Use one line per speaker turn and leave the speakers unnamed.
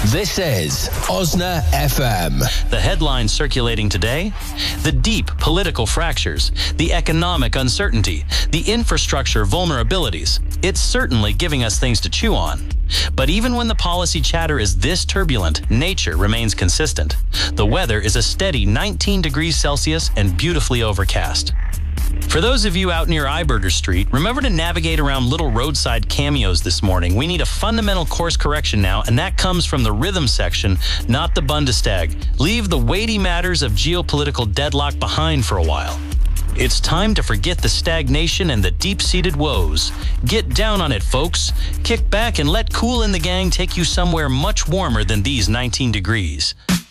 This is Osna FM.
The headlines circulating today: the deep political fractures, the economic uncertainty, the infrastructure vulnerabilities. It's certainly giving us things to chew on. But even when the policy chatter is this turbulent, nature remains consistent. The weather is a steady 19 degrees Celsius and beautifully overcast. For those of you out near Iberger Street, remember to navigate around little roadside cameos this morning. We need a fundamental course correction now, and that comes from the rhythm section, not the Bundestag. Leave the weighty matters of geopolitical deadlock behind for a while. It's time to forget the stagnation and the deep-seated woes. Get down on it, folks. Kick back and let Kool and the gang take you somewhere much warmer than these 19 degrees.